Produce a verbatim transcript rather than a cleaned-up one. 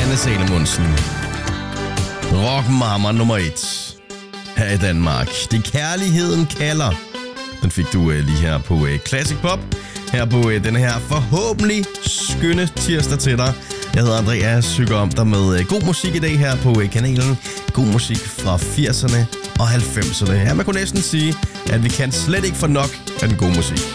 Sanne Salomonsen. Rockmama nummer et her i Danmark. Det kærligheden kalder. Den fik du uh, lige her på uh, Classic Pop. Her på uh, den her forhåbentlig skønne tirsdag til dig. Jeg hedder Andreas, synger om dig med uh, god musik i dag her på uh, kanalen. God musik fra firserne og halvfemserne. Ja, man kunne næsten sige, at vi kan slet ikke få nok af den gode musik.